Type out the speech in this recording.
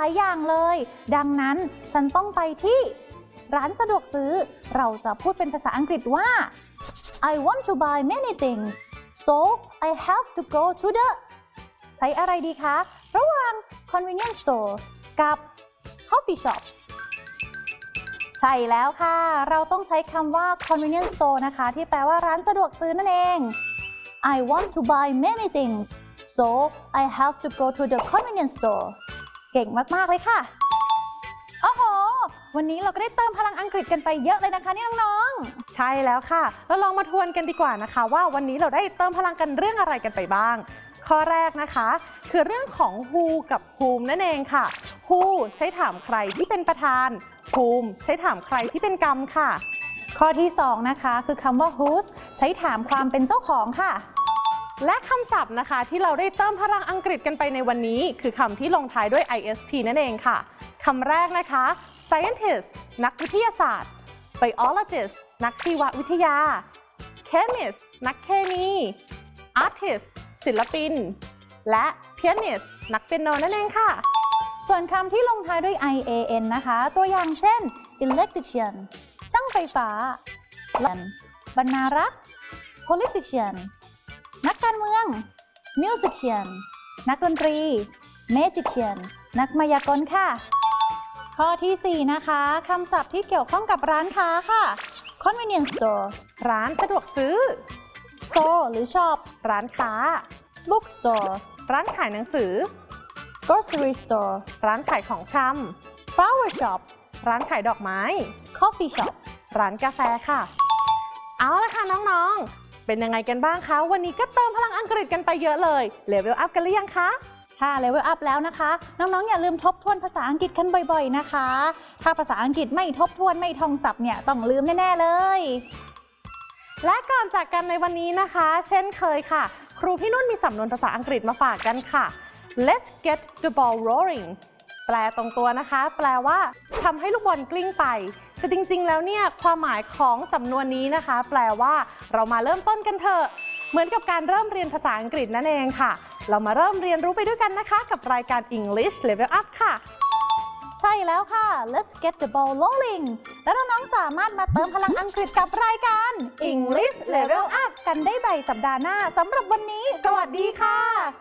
ายอย่างเลยดังนั้นฉันต้องไปที่ร้านสะดวกซื้อเราจะพูดเป็นภาษาอังกฤษว่า I want to buy many things so I have to go to the ใช้อะไรดีคะระหว่าง convenience store กับ coffee shop ใช่แล้วค่ะเราต้องใช้คำว่า convenience store นะคะที่แปลว่าร้านสะดวกซื้อนั่นเอง I want to buy many things so I have to go to the convenience store เก่งมากๆเลยค่ะโอ้โหวันนี้เราก็ได้เติมพลังอังกฤษกันไปเยอะเลยนะคะนี่น้องๆใช่แล้วค่ะแล้วลองมาทวนกันดีกว่านะคะว่าวันนี้เราได้เติมพลังกันเรื่องอะไรกันไปบ้างข้อแรกนะคะคือเรื่องของ who กับ whom นั่นเองค่ะ who ใช้ถามใครที่เป็นประธาน whom ใช้ถามใครที่เป็นกรรมค่ะข้อที่2นะคะคือคำว่า whose ใช้ถามความเป็นเจ้าของค่ะและคำศัพท์นะคะที่เราได้เติมพลังอังกฤษกันไปในวันนี้คือคำที่ลงท้ายด้วย ist นั่นเองค่ะคำแรกนะคะ scientist นักวิทยาศาสตร์ biologist นักชีววิทยา chemist นักเคมี artist ศิลปินและ pianist นักเปียโนนั่นเองค่ะส่วนคำที่ลงท้ายด้วย ian นะคะตัวอย่างเช่น electrician ช่างไฟฟ้าบรรณารักษ์ politician นักการเมือง musician นักดนตรี magician นักมายากลค่ะข้อที่4นะคะคำศัพท์ที่เกี่ยวข้องกับร้านค้าค่ะ convenience store ร้านสะดวกซื้อ store หรือ shop ร้านค้า bookstore ร้านขายหนังสือ grocery store ร้านขายของชำ flower shop ร้านขายดอกไม้ coffee shop ร้านกาแฟค่ะเอาละค่ะน้องๆเป็นยังไงกันบ้างคะวันนี้ก็เติมพลังอังกฤษกันไปเยอะเลยเลเวลอัพกันหรือยังคะถ้า level up แล้วนะคะน้องๆอย่าลืมทบทวนภาษาอังกฤษกันบ่อยๆนะคะถ้าภาษาอังกฤษไม่ทบทวนไม่ท่องศัพท์เนี่ยต้องลืมแน่ๆเลยและก่อนจากกันในวันนี้นะคะเช่นเคยค่ะครูพี่นุ่นมีสำนวนภาษาอังกฤษมาฝากกันค่ะ Let's get the ball rolling แปลตรงตัวนะคะแปลว่าทำให้ลูกบอลกลิ้งไปแต่จริงๆแล้วเนี่ยความหมายของสำนวนนี้นะคะแปลว่าเรามาเริ่มต้นกันเถอะเหมือนกับการเริ่มเรียนภาษาอังกฤษนั่นเองค่ะเรามาเริ่มเรียนรู้ไปด้วยกันนะคะกับรายการ English Level Up ค่ะใช่แล้วค่ะ Let's get the ball rolling และน้องๆสามารถมาเติมพลังอังกฤษกับรายการ English Level Up กันได้ใหม่สัปดาห์หน้าสำหรับวันนี้สวัสดีค่ะ